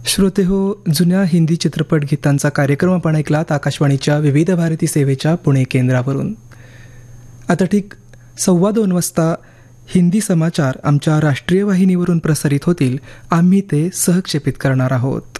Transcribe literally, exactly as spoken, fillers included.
श्रोते हो, जुन्या हिंदी चित्रपट गीतांचा कार्यक्रम आपण ऐकलात आकाशवाणीच्या विविध भारती सेवेच्या पुणे केंद्रावरून. आता ठीक सव्वा दोन वाजता हिंदी समाचार आमच्या राष्ट्रीय वाहिनीवरून प्रसारित होतील. आम्ही ते सहक्षेपित करणार आहोत.